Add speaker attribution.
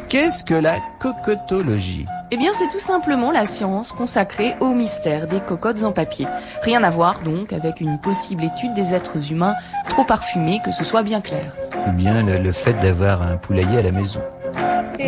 Speaker 1: Qu'est-ce que la cocotologie ?
Speaker 2: Eh bien, c'est tout simplement la science consacrée au mystère des cocottes en papier. Rien à voir donc avec une possible étude des êtres humains trop parfumés, que ce soit bien clair.
Speaker 1: Ou bien le fait d'avoir un poulailler à la maison.